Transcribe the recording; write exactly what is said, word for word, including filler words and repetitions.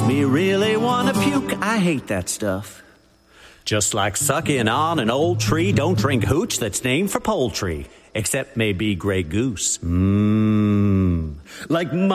me really want to puke. I hate that stuff. Just like sucking on an old tree, don't drink hooch that's named for poultry. Except maybe Grey Goose. Mmm. Like